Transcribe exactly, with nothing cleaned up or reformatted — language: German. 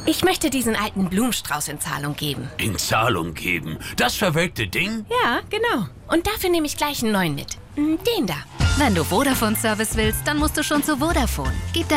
Ich möchte diesen alten Blumenstrauß in Zahlung geben. In Zahlung geben? Das verwelkte Ding? Ja, genau. Und dafür nehme ich gleich einen neuen mit. Den da. Wenn du Vodafone-Service willst, dann musst du schon zu Vodafone. Gib